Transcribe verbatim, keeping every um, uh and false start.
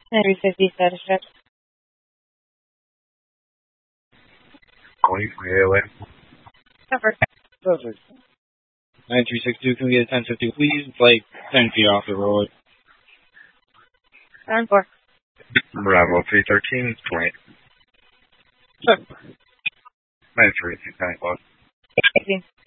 three fifty status check. twenty for A O A. Cover. Perfect. nine three six two, can we get a ten fifty, please? It's like ten feet off the road. Iron four. Bravo three thirteen, twenty. Sure. nine three six nine, close. eighteen.